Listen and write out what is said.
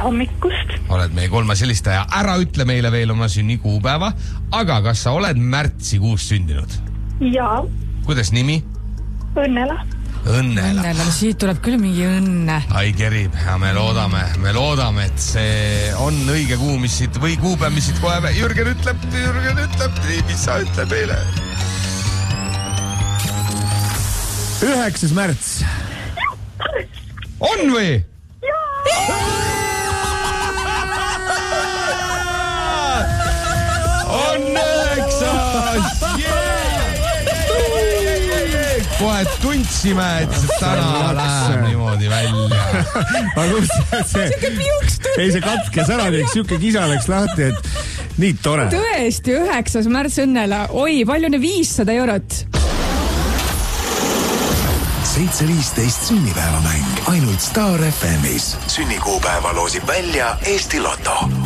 hommikust. Oled meie 3. helistaja. Ära ütle meile veel oma sünnikuupäeva, aga kas sa oled märtsikuus sündinud? Jaa. Kuidas nimi? Õnnela. Õnnela. Siit tuleb küll mingi õnne. Ai kerib ja me loodame, et see on õige kuu, mis siit või kuupäev, mis siit kohe Jürgen ütleb, mis sa ütleb meile? 9. märts. On või? On 9! Kohe tundsime, et täna läheb niimoodi välja. Aga kus see katkes ära, siuke kisa läks lahti, et nii tore. Tõesti, 9. märts Õnnela. Oi, palju on 500 eurot? 7.15 sünnipäevamäng ainult Star FM'is. Sünnikuupäeva loosib välja Eesti Loto.